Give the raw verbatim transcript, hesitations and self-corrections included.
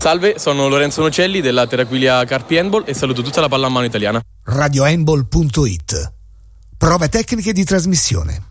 Salve, sono Lorenzo Nocelli della Terraquilia Carpi Handball e saluto tutta la pallamano italiana. radiohandball punto it. Prove tecniche di trasmissione.